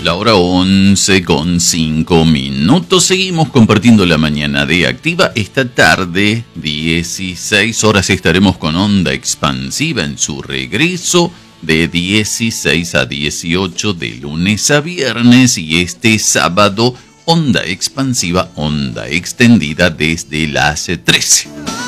La hora 11:05. Seguimos compartiendo la mañana de Activa. Esta tarde, 16 horas, estaremos con Onda Expansiva en su regreso de 16 a 18 de lunes a viernes. Y este sábado, Onda Expansiva, Onda Extendida desde las 13.